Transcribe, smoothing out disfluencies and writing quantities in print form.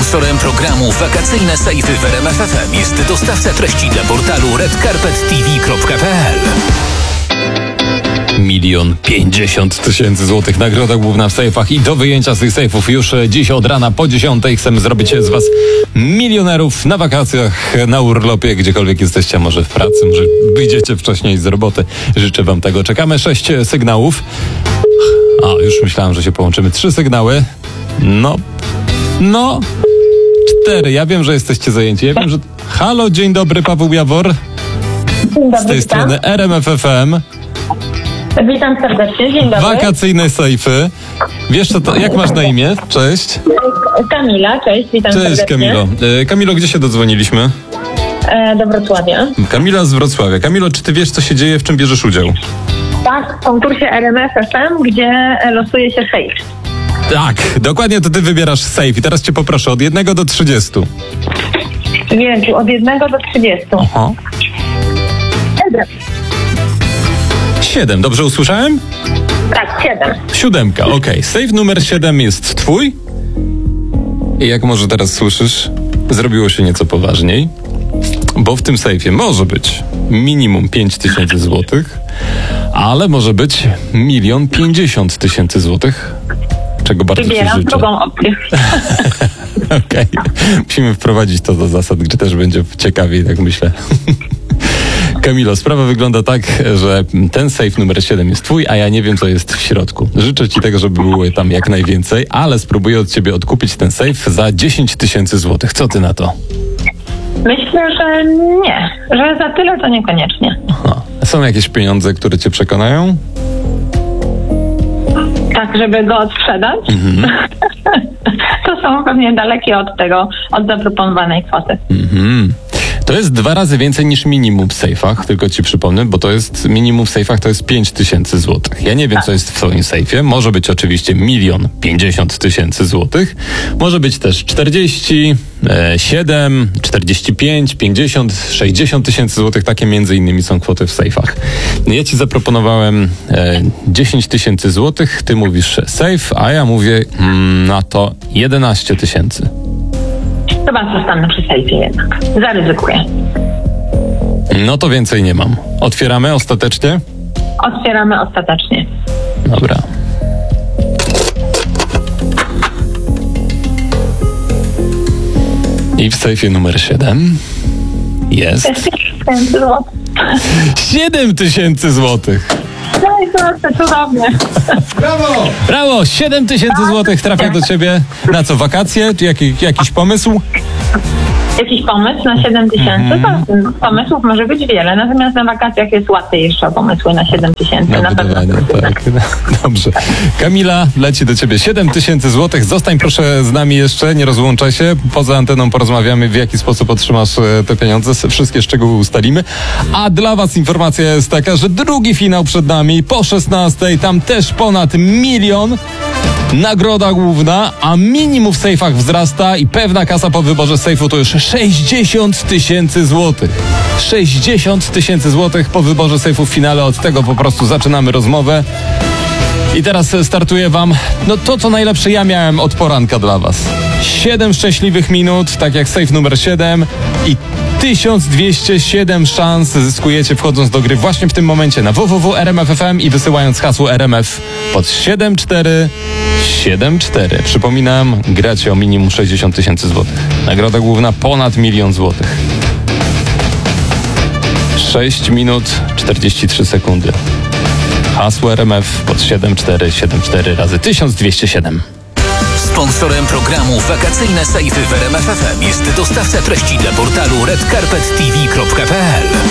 Sponsorem programu Wakacyjne Sejfy w RMF FM jest dostawca treści dla portalu redcarpettv.pl. 1 050 000 złotych. Nagroda główna w sejfach i do wyjęcia z tych sejfów już dziś od rana po 10 chcemy zrobić z was milionerów na wakacjach, na urlopie, gdziekolwiek jesteście, a może w pracy, może wyjdziecie wcześniej z roboty. Życzę wam tego. Czekamy 6 sygnałów. Już myślałem, że się połączymy. 3 sygnały. No 4. Ja wiem, że jesteście zajęci. Ja wiem, że... Halo, dzień dobry, Paweł Jawor. Dzień dobry, z tej strony RMF FM. Witam serdecznie, dzień dobry. Wakacyjne sejfy. Wiesz co to, jak masz na imię? Cześć. Kamila, cześć, witam serdecznie. Cześć Kamilo. Kamilo, gdzie się dodzwoniliśmy? Do Wrocławia. Kamila z Wrocławia. Kamilo, czy ty wiesz, co się dzieje, w czym bierzesz udział? Tak, w konkursie RMF FM, gdzie losuje się sejf. Tak, dokładnie to ty wybierasz sejf i teraz cię poproszę od 1 do 30. Więc od 1 do 30. Aha. 7, dobrze usłyszałem? Tak, 7. 7, okej. Sejf numer 7 jest twój. I jak może teraz słyszysz, zrobiło się nieco poważniej, bo w tym sejfie może być minimum 5000 złotych, ale może być 1 050 000 złotych, czego bardzo ci Wybieram życzę. drugą opcję. Okej. Musimy wprowadzić to do zasad, gdzie też będzie ciekawiej, tak myślę. Kamilo, sprawa wygląda tak, że ten sejf numer 7 jest twój, a ja nie wiem, co jest w środku. Życzę ci tego, żeby było tam jak najwięcej, ale spróbuję od ciebie odkupić ten sejf za 10 000 złotych. Co ty na to? Myślę, że nie. Że za tyle to niekoniecznie. Aha. Są jakieś pieniądze, które cię przekonają? Tak, żeby go odsprzedać? To są pewnie dalekie od tego, od zaproponowanej kwoty. To jest 2 razy więcej niż minimum w sejfach, tylko ci przypomnę, bo to jest minimum w sejfach to jest 5000 złotych. Ja nie wiem, co jest w twoim sejfie. Może być oczywiście 1 050 000 złotych. Może być też 40, 7, 45, 50, 60 tysięcy złotych. Takie między innymi są kwoty w sejfach. Ja ci zaproponowałem 10 000 złotych. Ty mówisz sejf, a ja mówię na to 11 000. Chyba zostanę przy sejfie jednak. Zaryzykuję. No to więcej nie mam. Otwieramy ostatecznie? Otwieramy ostatecznie. Dobra. I w sejfie numer 7 jest 7000 zł. 7000 złotych. No i proszę, cudownie. Brawo! 7000 złotych trafia do ciebie. Na co, wakacje? Czy jakiś pomysł? Jakiś pomysł na 7000? Pomysłów może być wiele, natomiast na wakacjach jest łatwiej jeszcze o pomysły na 7000. Na pewno. budowanie, tak. Dobrze. Kamila, leci do ciebie 7000 złotych. Zostań proszę z nami jeszcze, nie rozłączaj się. Poza anteną porozmawiamy, w jaki sposób otrzymasz te pieniądze. Wszystkie szczegóły ustalimy. A dla was informacja jest taka, że drugi finał przed nami po 16. Tam też ponad 1 000 000. Nagroda główna, a minimum w sejfach wzrasta i pewna kasa po wyborze sejfu to już 60 000 złotych. 60 000 złotych po wyborze sejfu w finale. Od tego po prostu zaczynamy rozmowę. I teraz startuję wam to, co najlepsze ja miałem od poranka dla was. 7 szczęśliwych minut, tak jak sejf numer 7 i 1207 szans zyskujecie wchodząc do gry właśnie w tym momencie na www.rmf.fm i wysyłając hasło RMF pod 7474. Przypominam, gracie o minimum 60 000 złotych. Nagroda główna ponad 1 000 000 złotych. 6 minut 43 sekundy. Hasło RMF pod 7474 razy 1207. Sponsorem programu Wakacyjne Sejfy w RMF FM jest dostawca treści dla portalu redcarpettv.pl.